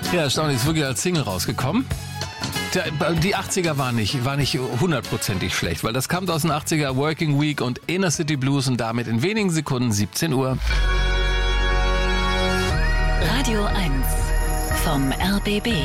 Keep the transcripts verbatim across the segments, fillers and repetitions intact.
Ja, erstaunlich, ist wirklich als Single rausgekommen. Die achtziger waren nicht, war nicht hundertprozentig schlecht, weil das kam aus den achtziger, Working Week und Inner City Blues und damit in wenigen Sekunden siebzehn Uhr. Radio eins vom R B B.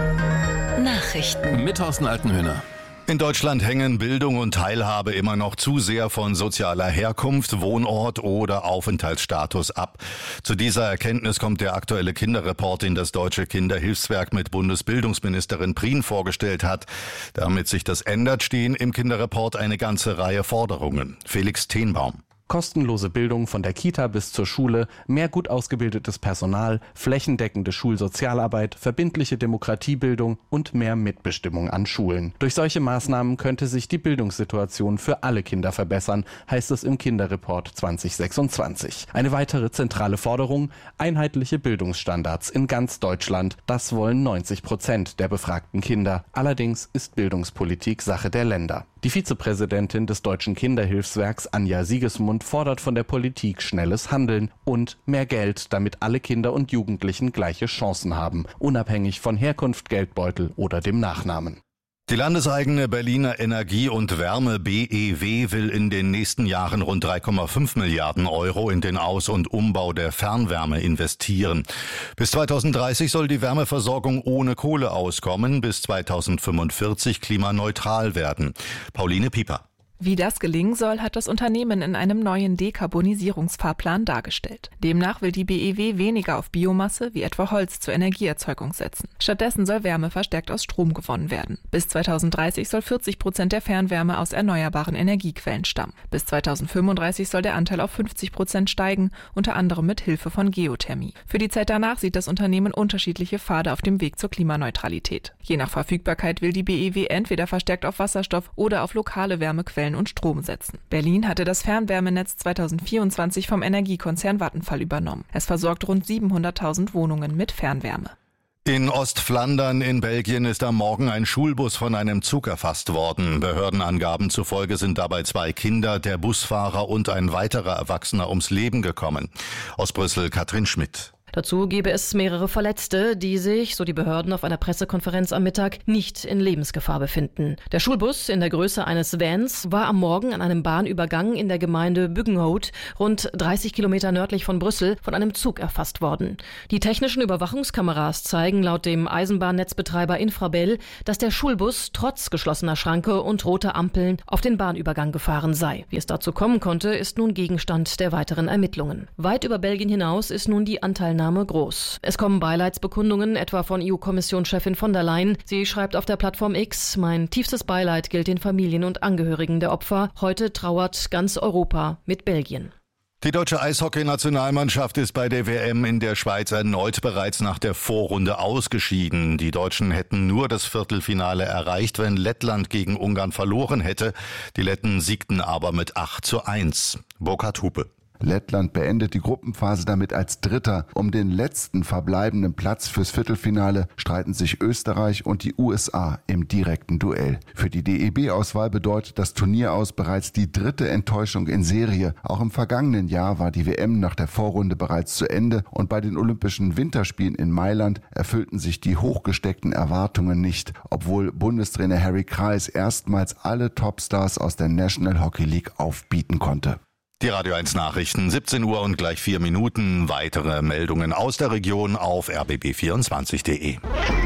Nachrichten. Mit Thorsten Altenhöhner. In Deutschland hängen Bildung und Teilhabe immer noch zu sehr von sozialer Herkunft, Wohnort oder Aufenthaltsstatus ab. Zu dieser Erkenntnis kommt der aktuelle Kinderreport, den das Deutsche Kinderhilfswerk mit Bundesbildungsministerin Prien vorgestellt hat. Damit sich das ändert, stehen im Kinderreport eine ganze Reihe Forderungen. Felix Tenbaum. Kostenlose Bildung von der Kita bis zur Schule, mehr gut ausgebildetes Personal, flächendeckende Schulsozialarbeit, verbindliche Demokratiebildung und mehr Mitbestimmung an Schulen. Durch solche Maßnahmen könnte sich die Bildungssituation für alle Kinder verbessern, heißt es im Kinderreport zwanzig sechsundzwanzig. Eine weitere zentrale Forderung: einheitliche Bildungsstandards in ganz Deutschland. Das wollen neunzig Prozent der befragten Kinder. Allerdings ist Bildungspolitik Sache der Länder. Die Vizepräsidentin des Deutschen Kinderhilfswerks, Anja Siegesmund, fordert von der Politik schnelles Handeln und mehr Geld, damit alle Kinder und Jugendlichen gleiche Chancen haben, unabhängig von Herkunft, Geldbeutel oder dem Nachnamen. Die landeseigene Berliner Energie- und Wärme B E W will in den nächsten Jahren rund drei Komma fünf Milliarden Euro in den Aus- und Umbau der Fernwärme investieren. Bis zweitausenddreißig soll die Wärmeversorgung ohne Kohle auskommen, bis zweitausendfünfundvierzig klimaneutral werden. Pauline Pieper. Wie das gelingen soll, hat das Unternehmen in einem neuen Dekarbonisierungsfahrplan dargestellt. Demnach will die B E W weniger auf Biomasse, wie etwa Holz, zur Energieerzeugung setzen. Stattdessen soll Wärme verstärkt aus Strom gewonnen werden. Bis zweitausenddreißig soll vierzig Prozent der Fernwärme aus erneuerbaren Energiequellen stammen. Bis zweitausendfünfunddreißig soll der Anteil auf fünfzig Prozent steigen, unter anderem mit Hilfe von Geothermie. Für die Zeit danach sieht das Unternehmen unterschiedliche Pfade auf dem Weg zur Klimaneutralität. Je nach Verfügbarkeit will die B E W entweder verstärkt auf Wasserstoff oder auf lokale Wärmequellen und Strom setzen. Berlin hatte das Fernwärmenetz zweitausendvierundzwanzig vom Energiekonzern Vattenfall übernommen. Es versorgt rund siebenhunderttausend Wohnungen mit Fernwärme. In Ostflandern in Belgien ist am Morgen ein Schulbus von einem Zug erfasst worden. Behördenangaben zufolge sind dabei zwei Kinder, der Busfahrer und ein weiterer Erwachsener ums Leben gekommen. Aus Brüssel Katrin Schmidt. Dazu gebe es mehrere Verletzte, die sich, so die Behörden auf einer Pressekonferenz am Mittag, nicht in Lebensgefahr befinden. Der Schulbus in der Größe eines Vans war am Morgen an einem Bahnübergang in der Gemeinde Buggenhout, rund dreißig Kilometer nördlich von Brüssel, von einem Zug erfasst worden. Die technischen Überwachungskameras zeigen laut dem Eisenbahnnetzbetreiber Infrabel, dass der Schulbus trotz geschlossener Schranke und roter Ampeln auf den Bahnübergang gefahren sei. Wie es dazu kommen konnte, ist nun Gegenstand der weiteren Ermittlungen. Weit über Belgien hinaus ist nun die Anteilnahme groß. Es kommen Beileidsbekundungen, etwa von E U-Kommissionschefin von der Leyen. Sie schreibt auf der Plattform X: Mein tiefstes Beileid gilt den Familien und Angehörigen der Opfer. Heute trauert ganz Europa mit Belgien. Die deutsche Eishockey-Nationalmannschaft ist bei der W M in der Schweiz erneut bereits nach der Vorrunde ausgeschieden. Die Deutschen hätten nur das Viertelfinale erreicht, wenn Lettland gegen Ungarn verloren hätte. Die Letten siegten aber mit acht zu eins. Burkhard Hupe. Lettland beendet die Gruppenphase damit als Dritter. Um den letzten verbleibenden Platz fürs Viertelfinale streiten sich Österreich und die U S A im direkten Duell. Für die D E B-Auswahl bedeutet das Turnier aus bereits die dritte Enttäuschung in Serie. Auch im vergangenen Jahr war die W M nach der Vorrunde bereits zu Ende und bei den Olympischen Winterspielen in Mailand erfüllten sich die hochgesteckten Erwartungen nicht, obwohl Bundestrainer Harry Kreis erstmals alle Topstars aus der National Hockey League aufbieten konnte. Die Radio eins Nachrichten, siebzehn Uhr und gleich vier Minuten. Weitere Meldungen aus der Region auf r b b vierundzwanzig punkt d e.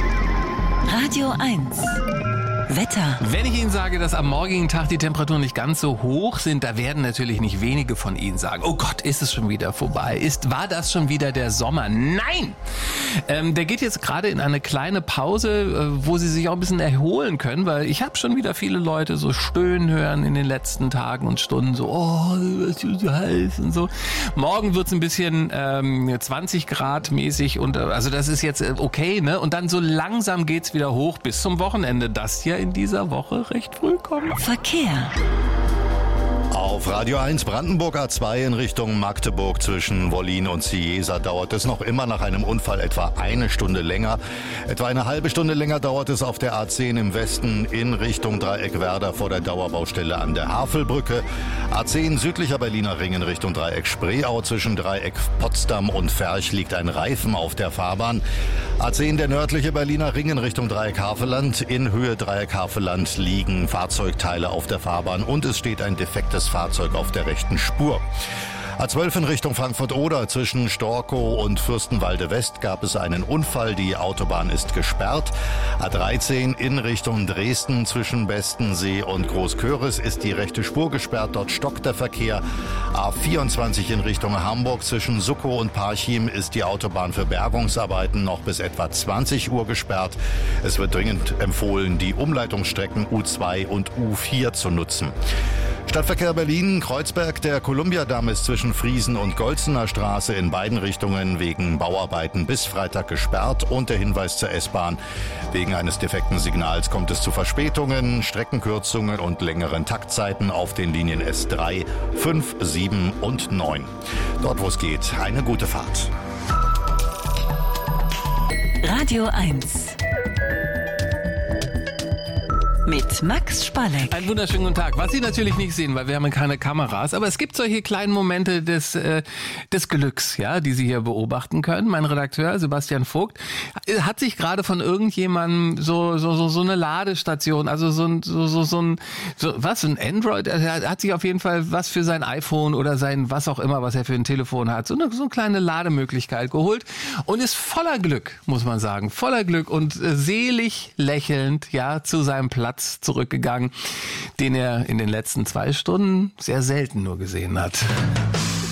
Radio eins. Wetter. Wenn ich Ihnen sage, dass am morgigen Tag die Temperaturen nicht ganz so hoch sind, da werden natürlich nicht wenige von Ihnen sagen: Oh Gott, ist es schon wieder vorbei? Ist, war das schon wieder der Sommer? Nein! Ähm, der geht jetzt gerade in eine kleine Pause, äh, wo Sie sich auch ein bisschen erholen können, weil ich habe schon wieder viele Leute so stöhnen hören in den letzten Tagen und Stunden, so: Oh, es ist so heiß und so. Morgen wird es ein bisschen ähm, zwanzig Grad mäßig und äh, also das ist jetzt äh, okay, ne? Und dann so langsam geht's wieder hoch bis zum Wochenende, das ja in dieser Woche recht früh kommt. Verkehr. Auf Radio eins Brandenburg A zwei in Richtung Magdeburg zwischen Wollin und Ciesa dauert es noch immer nach einem Unfall etwa eine Stunde länger. Etwa eine halbe Stunde länger dauert es auf der A zehn im Westen in Richtung Dreieckwerder vor der Dauerbaustelle an der Havelbrücke. A zehn südlicher Berliner Ring in Richtung Dreieck Spreeau zwischen Dreieck Potsdam und Ferch liegt ein Reifen auf der Fahrbahn. A zehn der nördliche Berliner Ring in Richtung Dreieck Havelland. In Höhe Dreieck Havelland liegen Fahrzeugteile auf der Fahrbahn und es steht ein defektes Fahrzeug auf der rechten Spur. A zwölf in Richtung Frankfurt-Oder zwischen Storkow und Fürstenwalde West gab es einen Unfall. Die Autobahn ist gesperrt. A dreizehn in Richtung Dresden zwischen Bestensee und Großköris ist die rechte Spur gesperrt. Dort stockt der Verkehr. A vierundzwanzig in Richtung Hamburg zwischen Suckow und Parchim ist die Autobahn für Bergungsarbeiten noch bis etwa zwanzig Uhr gesperrt. Es wird dringend empfohlen, die Umleitungsstrecken U zwei und U vier zu nutzen. Stadtverkehr Berlin, Kreuzberg, der Kolumbiadamm ist zwischen Friesen und Golzener Straße in beiden Richtungen wegen Bauarbeiten bis Freitag gesperrt und der Hinweis zur S-Bahn. Wegen eines defekten Signals kommt es zu Verspätungen, Streckenkürzungen und längeren Taktzeiten auf den Linien S drei, fünf, sieben und neun. Dort, wo es geht, eine gute Fahrt. Radio eins. Mit Max Spalleck. Einen wunderschönen guten Tag. Was Sie natürlich nicht sehen, weil wir haben keine Kameras, aber es gibt solche kleinen Momente des, äh, des Glücks, ja, die Sie hier beobachten können. Mein Redakteur Sebastian Vogt hat sich gerade von irgendjemandem so, so, so, so eine Ladestation, also so ein, so, so, so ein, so, was, ein Android? Er hat sich auf jeden Fall was für sein iPhone oder sein, was auch immer, was er für ein Telefon hat, so eine, so eine kleine Lademöglichkeit geholt und ist voller Glück, muss man sagen, voller Glück und äh, selig lächelnd, ja, zu seinem Platz zurückgegangen, den er in den letzten zwei Stunden sehr selten nur gesehen hat.